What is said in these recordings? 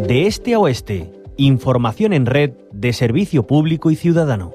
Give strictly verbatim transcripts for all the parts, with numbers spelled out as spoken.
De este a oeste, información en red de servicio público y ciudadano.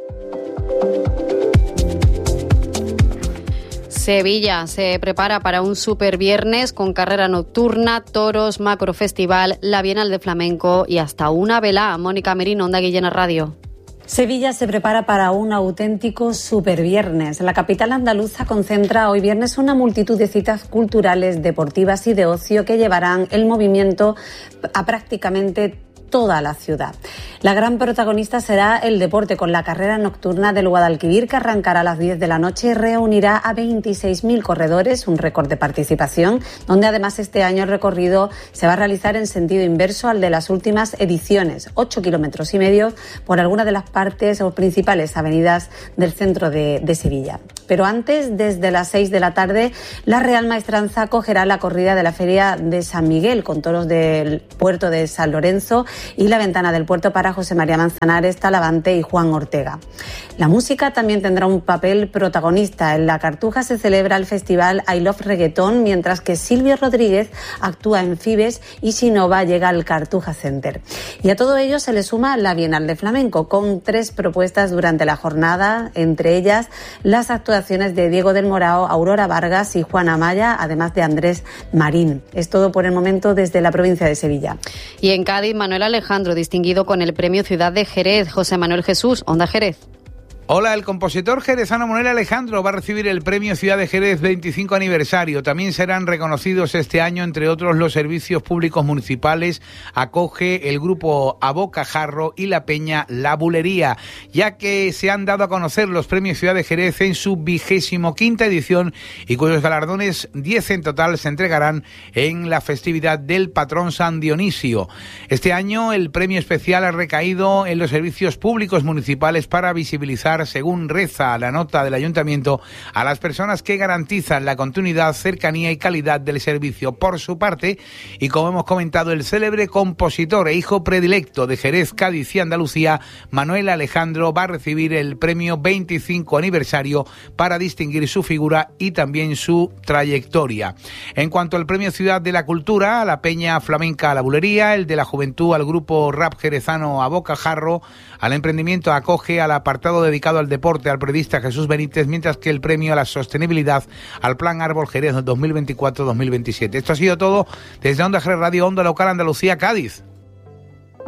Sevilla se prepara para un super viernes con carrera nocturna, toros, macrofestival, la Bienal de Flamenco y hasta una vela. Mónica Merino, Onda Guillena Radio. Sevilla se prepara para un auténtico superviernes. La capital andaluza concentra hoy viernes una multitud de citas culturales, deportivas y de ocio que llevarán el movimiento a prácticamente toda la ciudad. La gran protagonista será el deporte, con la carrera nocturna del Guadalquivir, que arrancará a las diez de la noche y reunirá a veintiséis mil corredores, un récord de participación, donde además este año el recorrido se va a realizar en sentido inverso al de las últimas ediciones, ocho kilómetros y medio por algunas de las partes o principales avenidas del centro de, de Sevilla. Pero antes, desde las seis de la tarde, la Real Maestranza acogerá la corrida de la Feria de San Miguel, con toros del puerto de San Lorenzo y la Ventana del Puerto para José María Manzanares, Talavante y Juan Ortega. La música también tendrá un papel protagonista. En La Cartuja se celebra el festival I Love Reggaeton, mientras que Silvio Rodríguez actúa en Fibes y Sinova llega al Cartuja Center. Y a todo ello se le suma la Bienal de Flamenco, con tres propuestas durante la jornada, entre ellas las actuaciones de Diego del Morao, Aurora Vargas y Juana Amaya, además de Andrés Marín. Es todo por el momento desde la provincia de Sevilla. Y en Cádiz, Manuel Alejandro, distinguido con el Premio Ciudad de Jerez. José Manuel Jesús, Onda Jerez. Hola, el compositor jerezano Manuel Alejandro va a recibir el Premio Ciudad de Jerez veinticinco aniversario. También serán reconocidos este año, entre otros, los servicios públicos municipales. Acoge el grupo A Bocajarro y la peña La Bulería, ya que se han dado a conocer los Premios Ciudad de Jerez en su vigésimo quinta edición y cuyos galardones, diez en total, se entregarán en la festividad del patrón San Dionisio. Este año el premio especial ha recaído en los servicios públicos municipales para visibilizar, según reza la nota del ayuntamiento, a las personas que garantizan la continuidad, cercanía y calidad del servicio. Por su parte, y como hemos comentado, el célebre compositor e hijo predilecto de Jerez, Cádiz y Andalucía, Manuel Alejandro, va a recibir el premio veinticinco aniversario para distinguir su figura y también su trayectoria. En cuanto al premio Ciudad de la Cultura, a la peña flamenca La Bulería, el de la juventud al grupo rap jerezano A Bocajarro, al emprendimiento acoge al apartado dedicado al deporte al periodista Jesús Benítez, mientras que el premio a la sostenibilidad al Plan Árbol Jerez dos mil veinticuatro dos mil veintisiete. Esto ha sido todo desde Onda Jerez Radio, Onda Local Andalucía, Cádiz.